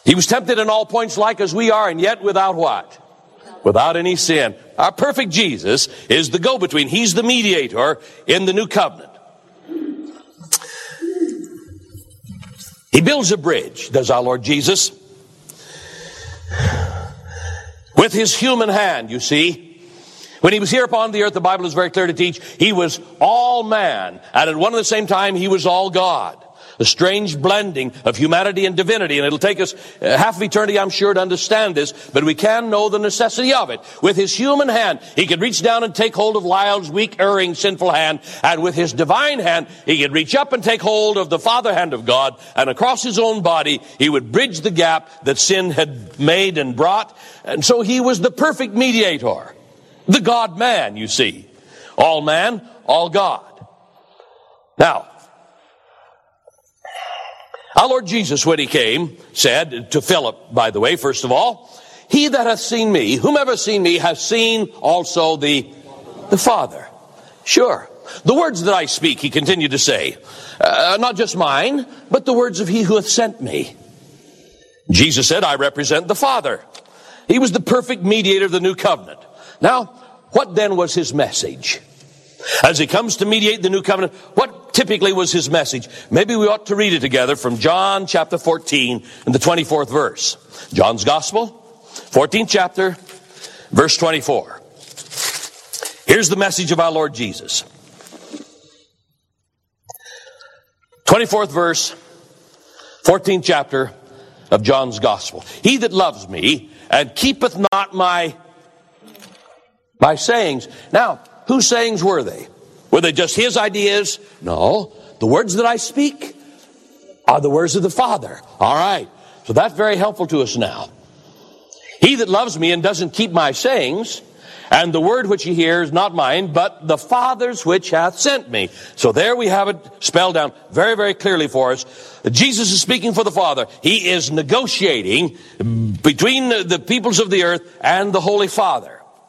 He was tempted in all points like as we are, and yet without what? Without any sin. Our perfect Jesus is the go-between. He's the mediator in the new covenant. He builds a bridge, does our Lord Jesus, with his human hand, you see. When he was here upon the earth, the Bible is very clear to teach, he was all man, and at one and the same time, he was all God. A strange blending of humanity and divinity, and it'll take us half of eternity, I'm sure, to understand this, but we can know the necessity of it. With his human hand, he could reach down and take hold of Lyle's weak, erring, sinful hand, and with his divine hand, he could reach up and take hold of the Father hand of God, and across his own body, he would bridge the gap that sin had made and brought, and so he was the perfect mediator. The God-man, you see. All man, all God. Now, our Lord Jesus, when he came, said to Philip, by the way, first of all, he that hath seen me, whomever hath seen me, hath seen also the Father. Sure. The words that I speak, he continued to say, not just mine, but the words of he who hath sent me. Jesus said, I represent the Father. He was the perfect mediator of the new covenant. Now, what then was his message? As he comes to mediate the new covenant, what typically was his message? Maybe we ought to read it together from John chapter 14 and the 24th verse. John's Gospel, 14th chapter, verse 24. Here's the message of our Lord Jesus. 24th verse, 14th chapter of John's Gospel. He that loves me and keepeth not my sayings. Now, whose sayings were they? Were they just his ideas? No. The words that I speak are the words of the Father. All right. So that's very helpful to us now. He that loves me and doesn't keep my sayings, and the word which ye hear is not mine, but the Father's which hath sent me. So there we have it spelled down very, very clearly for us. Jesus is speaking for the Father. He is negotiating between the peoples of the earth and the Holy Father.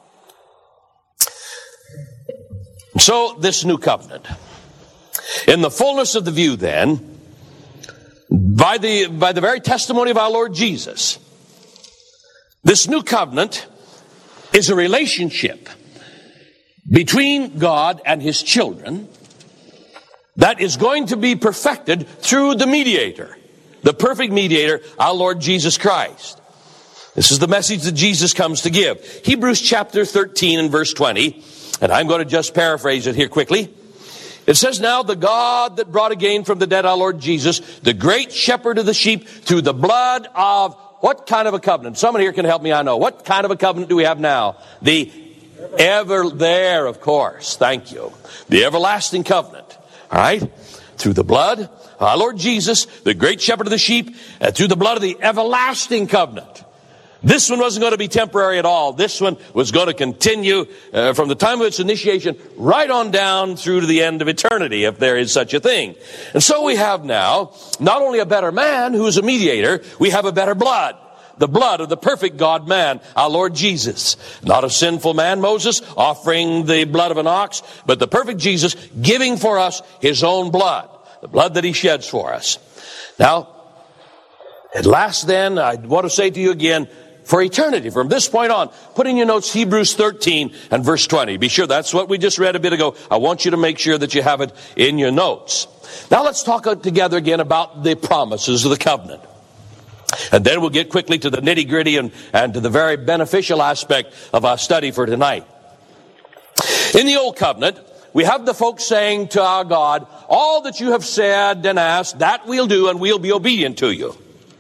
So, this new covenant. In the fullness of the view then, by the very testimony of our Lord Jesus, this new covenant is a relationship between God and his children that is going to be perfected through the mediator, the perfect mediator, our Lord Jesus Christ. This is the message that Jesus comes to give. Hebrews chapter 13 and verse 20. And I'm going to just paraphrase it here quickly. It says, now the God that brought again from the dead our Lord Jesus, the great shepherd of the sheep, through the blood of what kind of a covenant? Someone here can help me, I know. What kind of a covenant do we have now? The there, of course. Thank you. The everlasting covenant. All right? Through the blood, our Lord Jesus, the great shepherd of the sheep, through the blood of the everlasting covenant. This one wasn't going to be temporary at all. This one was going to continue from the time of its initiation right on down through to the end of eternity, if there is such a thing. And so we have now not only a better man who is a mediator, we have a better blood. The blood of the perfect God-man, our Lord Jesus. Not a sinful man, Moses, offering the blood of an ox, but the perfect Jesus giving for us his own blood. The blood that he sheds for us. Now, at last then, I want to say to you again, for eternity, from this point on, put in your notes Hebrews 13 and verse 20. Be sure that's what we just read a bit ago. I want you to make sure that you have it in your notes. Now let's talk together again about the promises of the covenant. And then we'll get quickly to the nitty-gritty and to the very beneficial aspect of our study for tonight. In the Old Covenant, we have the folks saying to our God, all that you have said and asked, that we'll do and we'll be obedient to you.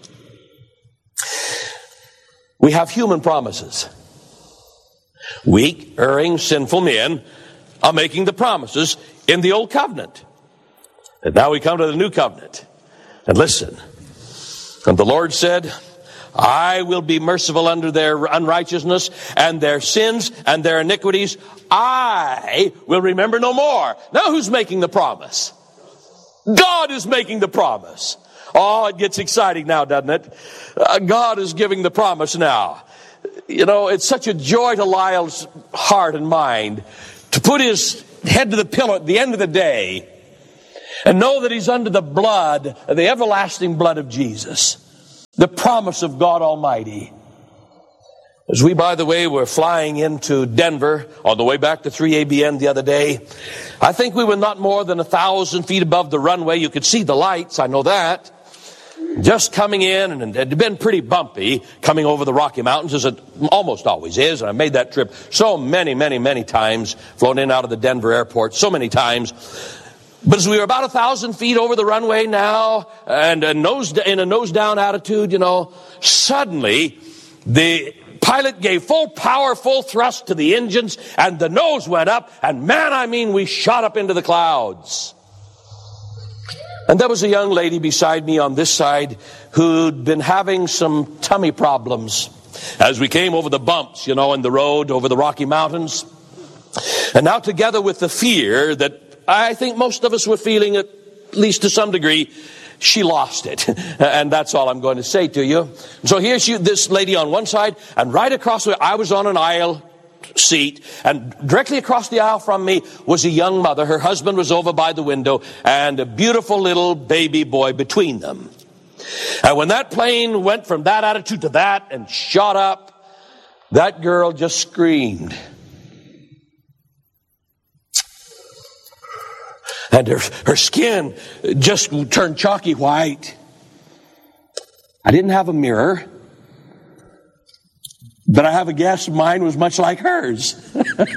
We have human promises. Weak, erring, sinful men are making the promises in the Old Covenant. And now we come to the New Covenant. And listen. And the Lord said, I will be merciful unto their unrighteousness and their sins and their iniquities. I will remember no more. Now who's making the promise? God is making the promise. Oh, it gets exciting now, doesn't it? God is giving the promise now. You know, it's such a joy to Lyle's heart and mind to put his head to the pillow at the end of the day and know that he's under the blood, the everlasting blood of Jesus. The promise of God Almighty. As we, by the way, were flying into Denver on the way back to 3ABN the other day, I think we were not more than 1,000 feet above the runway. You could see the lights, I know that. Just coming in, and it had been pretty bumpy coming over the Rocky Mountains, as it almost always is. And I made that trip so many times, flown in and out of the Denver airport so many times. But as we were about 1,000 feet over the runway now, and in a nose-down attitude, suddenly the pilot gave full power, full thrust to the engines, and the nose went up, and we shot up into the clouds. And there was a young lady beside me on this side who'd been having some tummy problems as we came over the bumps, in the road over the Rocky Mountains. And now, together with the fear that I think most of us were feeling, at least to some degree, she lost it. And that's all I'm going to say to you. So here's this lady on one side, and right across the way, I was on an aisle seat, and directly across the aisle from me was a young mother. Her husband was over by the window, and a beautiful little baby boy between them. And when that plane went from that attitude to that and shot up, that girl just screamed. And her skin just turned chalky white. I didn't have a mirror, but I have a guess mine was much like hers. But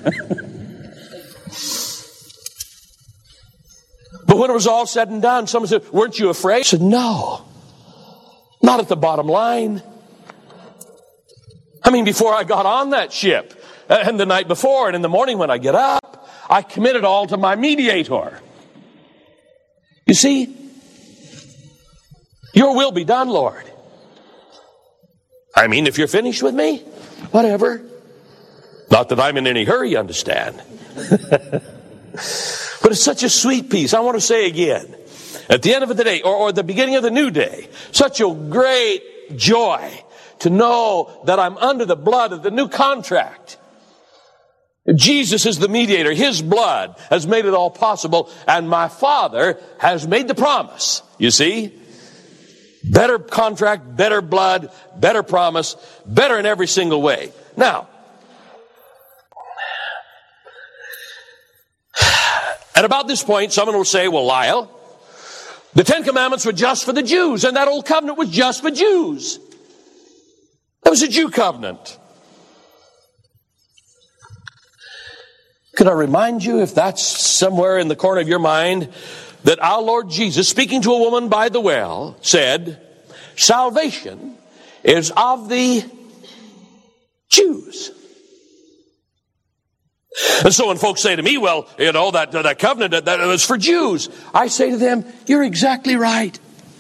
when it was all said and done, someone said, "Weren't you afraid?" I said, "No, not at the bottom line." Before I got on that ship, and the night before, and in the morning when I get up, I committed all to my mediator. You see, your will be done, Lord. If you're finished with me, whatever. Not that I'm in any hurry, understand. But it's such a sweet peace. I want to say again, at the end of the day, or the beginning of the new day, such a great joy to know that I'm under the blood of the new contract. Jesus is the mediator. His blood has made it all possible, and my Father has made the promise. You see? Better contract, better blood, better promise, better in every single way. Now, at about this point, someone will say, "Well, Lyle, the Ten Commandments were just for the Jews, and that old covenant was just for Jews. That was a Jew covenant." Could I remind you, if that's somewhere in the corner of your mind, that our Lord Jesus, speaking to a woman by the well, said, "Salvation is of the Jews." And so when folks say to me, "Well, that covenant, that was for Jews," I say to them, "You're exactly right.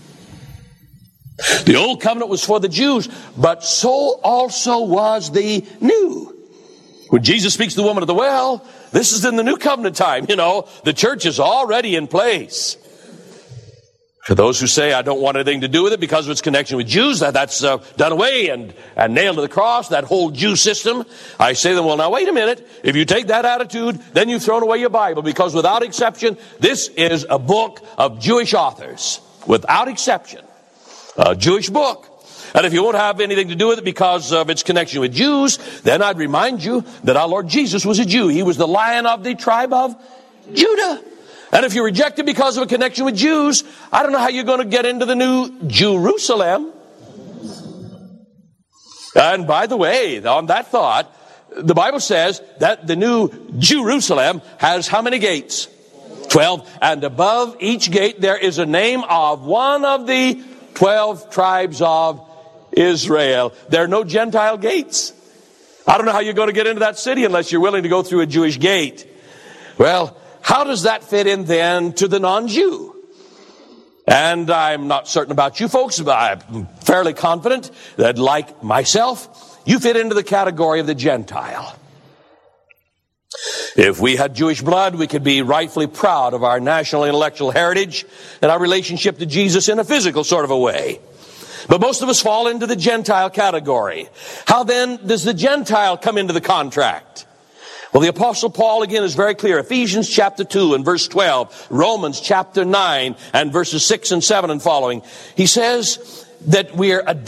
The old covenant was for the Jews, but so also was the new." When Jesus speaks to the woman at the well, this is in the new covenant time. The church is already in place. For those who say, "I don't want anything to do with it because of its connection with Jews," that's done away and nailed to the cross, that whole Jew system, I say to them, "Well, now wait a minute. If you take that attitude, then you've thrown away your Bible, because without exception, this is a book of Jewish authors. Without exception, a Jewish book. And if you won't have anything to do with it because of its connection with Jews, then I'd remind you that our Lord Jesus was a Jew. He was the Lion of the tribe of Judah. And if you reject it because of a connection with Jews, I don't know how you're going to get into the new Jerusalem. And by the way, on that thought, the Bible says that the new Jerusalem has how many gates? 12. And above each gate there is a name of one of the 12 tribes of Israel. There are no Gentile gates. I don't know how you're going to get into that city unless you're willing to go through a Jewish gate. Well, how does that fit in then to the non-Jew? And I'm not certain about you folks, but I'm fairly confident that, like myself, you fit into the category of the Gentile. If we had Jewish blood, we could be rightfully proud of our national intellectual heritage and our relationship to Jesus in a physical sort of a way. But most of us fall into the Gentile category. How then does the Gentile come into the contract? Well, the Apostle Paul again is very clear. Ephesians chapter 2 and verse 12, Romans chapter 9 and verses 6 and 7 and following. He says that we are